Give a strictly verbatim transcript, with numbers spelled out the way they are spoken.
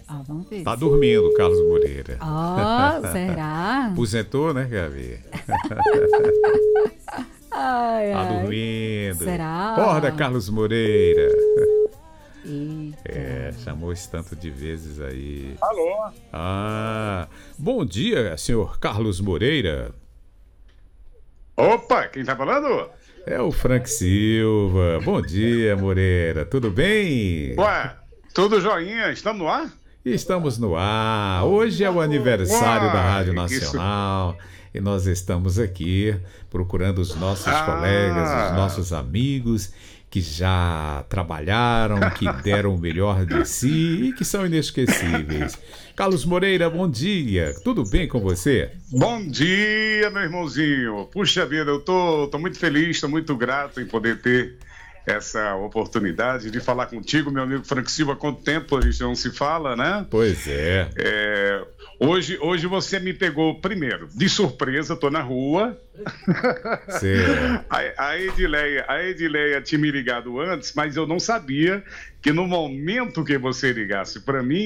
Ah, vamos ver. Tá dormindo, Carlos Moreira. Ah, será? Aposentou, né, Gabi? Ai, Tá ai. dormindo. Será? Acorda, Carlos Moreira. Eita. É, chamou esse tanto de vezes aí. Alô? Ah, bom dia, senhor Carlos Moreira. Opa, quem tá falando? É o Frank Silva. Bom dia, Moreira. Tudo bem? Ué, tudo joinha, estamos no ar? Estamos no ar. Hoje é o aniversário Uai, da Rádio que isso- Nacional e nós estamos aqui procurando os nossos Ah. colegas, os nossos amigos que já trabalharam, que deram o melhor de si e que são inesquecíveis. Carlos Moreira, bom dia. Tudo bem com você? Bom dia, meu irmãozinho. Puxa vida, eu tô, tô muito feliz, tô muito grato em poder ter essa oportunidade de falar contigo, meu amigo Frank Silva. Há quanto tempo a gente não se fala, né? Pois é. É, hoje, hoje você me pegou, primeiro, de surpresa, tô na rua. Certo. A, a Edileia, a Edileia tinha me ligado antes, mas eu não sabia que no momento que você ligasse para mim,